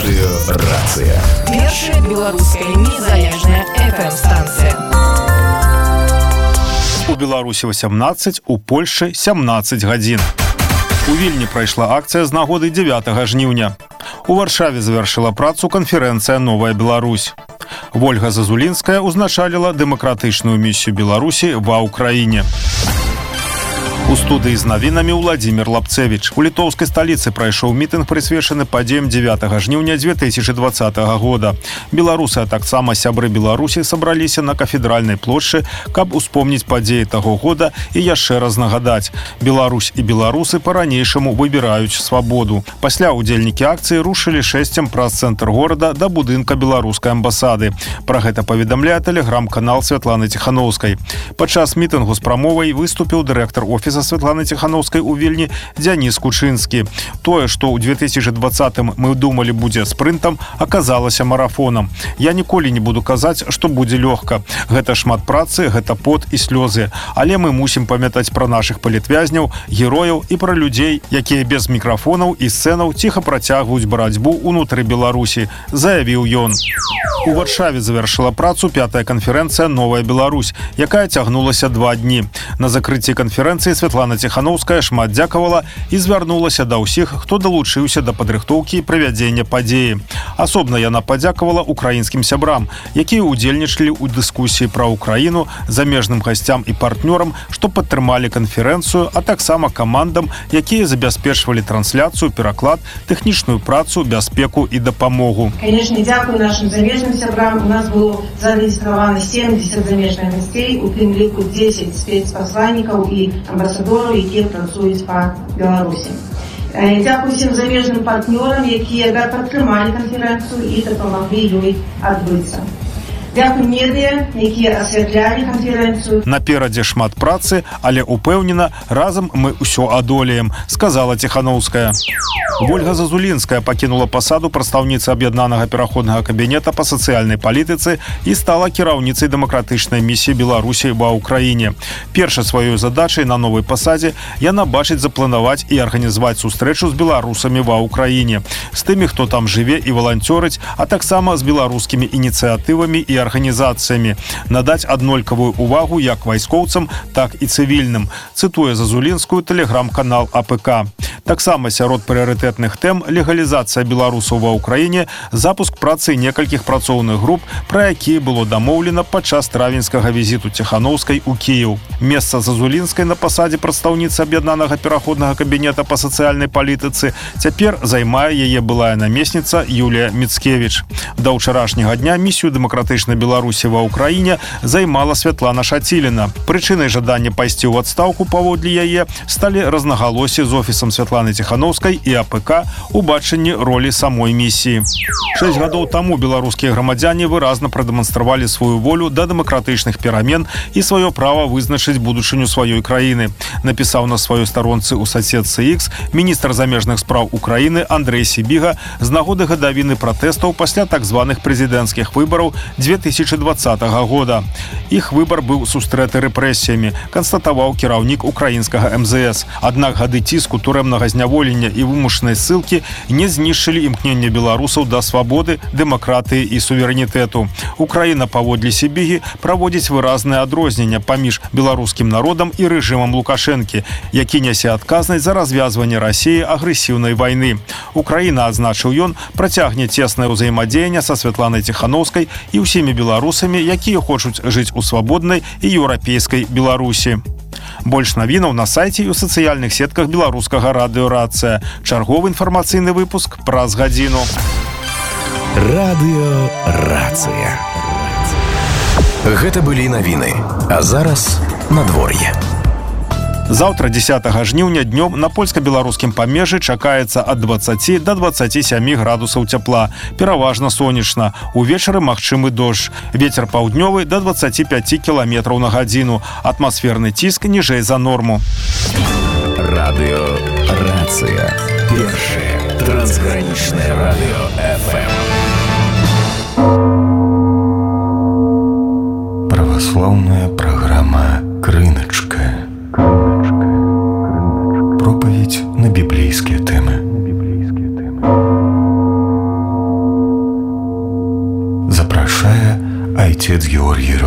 Радыёрацыя. Першая беларуская незалежная FM-станцыя. У Беларусі 18, у Польшчы 17 гадзін. У Вільні прайшла акцыя з нагоды 9 жніўня. У Варшаве завяршыла працу канферэнцыя «Новая Беларусь». Вольга Зазулінская узначаліла дэмакратычную місію Беларусі ва Ўкраіне. У студыі з навінамі Владзімир Лапцевіч. У літоўскай сталіцы прайшоў мітынг, прысвечаны падзеям 9 жніўня 2020 года. Беларусы, а таксама сябры Беларусі сабраліся на кафедральнай плошчы, каб успомніць падзеі таго года і яшчэ раз нагадаць. Беларусь і беларусы па-ранейшаму выбіраюць свабоду. Пасля удзельнікі акцыі рушылі шэсцем праз цэнтр горада да будынка беларускай амбасады. Пра гэта паведамляе тэлеграм-канал Святланы Ціхановскай. Падчас мітынгу з прамовай выступіў дырэктар офіса Светланы Ціхановскай у Вільні Дзяніс Кучынскі. Тое, што ў 2020-м мы думалі будзе спрынтам, аказалася марафонам. Я ніколі не буду казаць, што будзе лёгка. Гэта шмат працы, гэта пот і слёзы. Але мы мусім памятаць пра нашых палітвязняў, герояў і пра людзей, якія без мікрафонаў і сцэнаў ціха працягваюць барацьбу ўнутры Беларусі, заявіў ён. У Варшаве завяршыла працу 5-я канферэнцыя «Новая Беларусь», якая цягнулася 2 дні. На закрыцці канферэнцыі Светлана Ціхановская шмат дзякавала і звярнулася да ўсіх, хто далучыўся да падрыхтоўкі і правядзення падзеі. Асобна яна падзякавала украінскім сябрам, якія удзельнічалі ў дыскусіі пра Украіну, замежным гасцям і партнёрам, што падтрымалі канферэнцыю, а таксама камандам, якія забяспечвалі трансляцыю, пераклад, тэхнічную працу, бяспеку і дапамогу. Конечно, дзякую нашим замежным сябрам. У нас было зарэгістравана 70 замежных гасцей, у тым ліку 10 спецпасланнікаў і амбасадораў, якія працуюць па Беларусі. Дзякую всім замежным партнёрам, якія падтрымалі канферэнцыю і дапамаглі ёй адбыцца. Дзякую медыя, якія асвятлялі канферэнцыю. Наперадзе шмат працы, але упэўнена, разам мы ўсё адолеем, сказала Ціхановская. Вольга Зазулінская пакінула пасаду прадстаўніцы аб'яднанага пераходнага кабінета па сацыяльнай палітыцы і стала кіраўніцай дэмакратычнай місіі Беларусі ва Ўкраіне. Першай сваёй задачай на новай пасадзе яна бачыць запланаваць і арганізаваць сустрэчу з беларусамі ва Ўкраіне, з тымі, хто там жыве і валанцёрыць, а таксама з беларускімі ініцыятывамі і арганізацыямі, надаць аднолькавую увагу як вайскоўцам, так і цывільным, цытуе Зазулінскую тэлеграм-канал АПК. Таксама сярод прыярытэтных тэм легалізацыя беларусаў ва Ўкраіне, запуск працы некалькіх працоўных груп, пра якія было дамоўлена падчас травеньскага візіту Ціхановскай у Кіеў. Месца Зазулінскай на пасадзе прадстаўніцы аб'яднанага пераходнага кабінета па сацыяльнай палітыцы цяпер займае яе былая намесніца Юлія Міцкевіч. Да ўчарашняга дня місію дэмакратычнай Беларусі ва Ўкраіне займала Святлана Шаціліна. Прычынай жадання пайсці ў адстаўку паводле яе сталі рознагалоссі з офісам Святланы Ціхановскай і АПК у бачанні ролі самой місіі. 6 гадоў таму беларускія грамадзяне выразна прадэманстравалі сваю волю да дэмакратычных перамен і сваё права вызначыць будучыню сваёй краіны, напісаў на сваёй старонцы ў соцсетцы X міністр замежных спраў Украіны Андрэй Сібіга з нагоды гадавіны пратэстаў пасля так званых прэзідэнцкіх выбараў 2020 года. Іх выбар быў сустрэты рэпрэсіямі, канстатаваў кіраўнік украінскага МЗС. Аднак гады ціску, турэмнага зняволення і вымушанай ссылкі не знішчылі імкнення беларусаў да свабоды, дэмакратыі і суверэнітэту. Украіна, паводле Сібігі, праводзіць выразнае адрозненне паміж беларускім народам і рэжымам Лукашэнкі, які нясе адказнасць за развязванне Расіі агрэсіўнай вайны. Украіна, адзначыў ён, працягне цеснае ўзаемадзеянне са Святланай Ціхановскай і ўсімі беларусамі, якія хочуць жыць у свабоднай і еўрапейскай Беларусі. Больш навінаў на сайце і ў сацыяльных сетках беларускага радыёрацыя. Чарговы інфармацыйны выпуск праз гадзіну. Радыёрацыя. Гэта былі навіны. А зараз надвор'е. Заўтра 10 жніўня днём на польска-беларускім памежжы чакаецца ад 20 до 27 градусаў цяпла. Пераважна сонечна. Увечары магчымы дождж. Вецер паўднёвы до 25 км на гадзіну. Атмасферны ціск ніжэй за норму. Радыёрацыя. Першае трансгранічнае радыё FM. Праваслаўная праграма «Крыначка». Проповедь на библейские темы. запрашае айцец Георгій